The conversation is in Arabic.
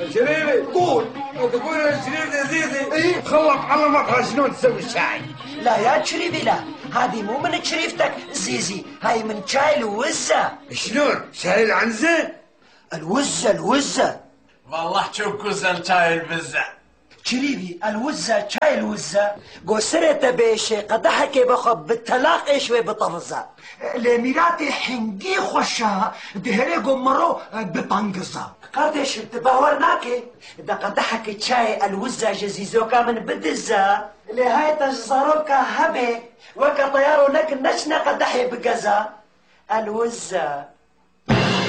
شريفي قول. تقول يا شريف يا زيزي إيه؟ خلط على مطعم شلون تسوي الشاي. لا يا شريفي لا، هذه مو من شريفتك زيزي، هاي من شاي الوزة. شلون شاي العنزة؟ الوزة والله تشوف كوزن شاي البزة. شريفي الوزة شاي الوزة قصرت بيش قدحك بخب بالتلاقي شوي بطفزة لميراتي حنجي خوشا دهري قمرو بطنقزة قدش تبهورناكي دا قدحك شاي الوزة جزيزوكا من بدزة لهاي تجزروكا هبي وكا طيارو لك نشنا قدحي بقزة الوزة.